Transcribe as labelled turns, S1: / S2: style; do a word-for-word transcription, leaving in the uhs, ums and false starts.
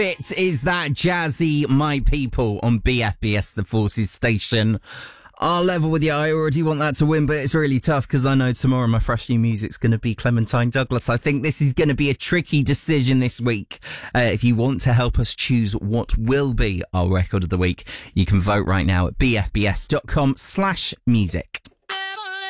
S1: It is that jazzy My People on B F B S, the Forces station. I'll level with you. I already want that to win, but it's really tough because I know tomorrow my fresh new music's going to be Clementine Douglas. I think this is going to be a tricky decision this week. Uh, if you want to help us choose what will be our record of the week, you can vote right now at bfbs.com slash music.